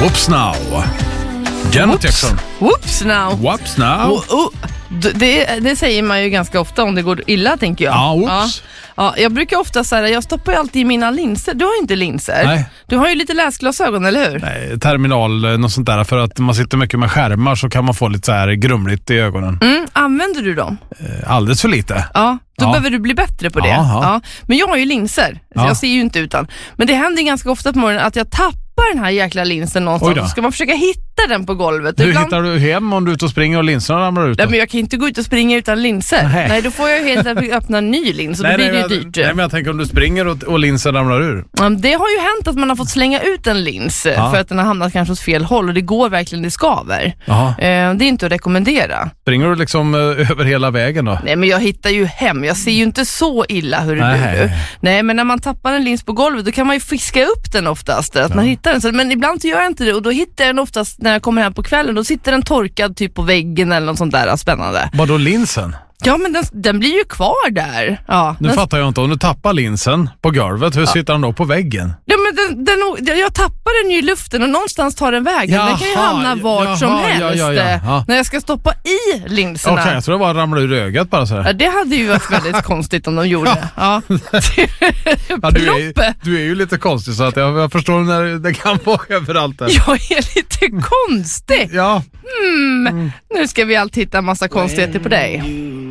Whoops now. Janet Jackson. Whoops now. Whoops now. Det säger man ju ganska ofta om det går illa, tänker jag. Ja, whoops. Ja, jag brukar ofta säga, jag stoppar ju alltid i mina linser. Du har ju inte linser. Nej. Du har ju lite läsglasögon, eller hur? Nej, terminal, något sånt där. För att man sitter mycket med skärmar så kan man få lite så här grumligt i ögonen. Använder du dem? Alldeles för lite. Ja, då behöver du bli bättre på det. Ja. Men jag har ju linser, så jag ser ju inte utan. Men det händer ganska ofta på morgonen att jag tappar den här jäkla linsen någonstans. Så ska man försöka hitta den på golvet. Hur hittar du hem om du är ute och springer och linserna ramlar ut? Nej, men jag kan inte gå ut och springa utan linser. Nej, då får jag helt enkelt öppna en ny lins och då blir det dyrt. Nej, men jag tänker om du springer och linsen ramlar ur. Det har ju hänt att man har fått slänga ut en lins för att den har hamnat kanske åt fel håll och det går verkligen, det skaver. Det är inte att rekommendera. Springer du liksom över hela vägen då? Nej, men jag hittar ju hem. Jag ser ju inte så illa hur det blir. Nej, men när man tappar en lins på golvet då kan man ju fiska upp den oftast. Att man hittar den. Men ibland så gör jag inte det och då hittar jag den oftast när jag kommer hem på kvällen. Då sitter den torkad typ på väggen eller något sånt där spännande. Vadå linsen? Ja, men den blir ju kvar där. Ja, nu fattar jag inte. Om du tappar linsen på golvet, hur sitter den då på väggen? Ja, men jag tappar den ju i luften och någonstans tar den vägen. Den kan ju hamna vart som helst. När jag ska stoppa i linserna. Okej, jag tror det bara ramlar ur ögat bara så här. Ja, det hade ju varit väldigt konstigt om de gjorde. Ja. Du är ju lite konstig så att jag förstår när det kan vara överallt där. Jag är lite konstig. Ja. Nu ska vi alltid hitta en massa konstigheter på dig.